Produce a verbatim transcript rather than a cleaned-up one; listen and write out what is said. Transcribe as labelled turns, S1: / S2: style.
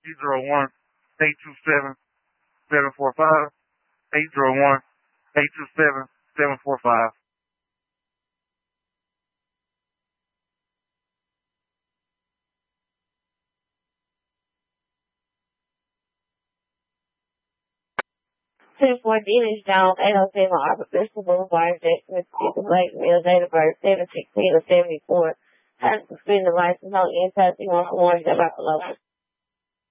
S1: eight zero one, eight two seven, seven four five, eight zero one, eight two seven, seven four five.
S2: Two four Dealey's Jones, eight oh seven Arbor Vista Boulevard, Jackson, Mississippi, Lakeville, date of birth seven sixteen of seventy-four. Has suspended license, no impact, you want to warn you about the local.